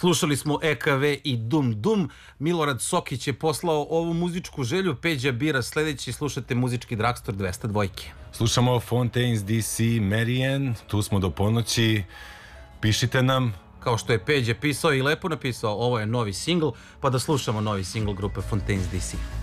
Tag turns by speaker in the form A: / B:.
A: Slušali smo EKV i Dum Dum. Milorad Sokić je poslao ovu muzičku želju. Peđa bira sledeći. Slušate muzički Dragstor 202.
B: Slušamo Fontaines DC, Marianne. Tu smo do ponoći. Pišite nam.
A: Kao što je Peđa pisao i lepo napisao, ovo je novi singl, pa da slušamo novi singl grupe Fontaines DC.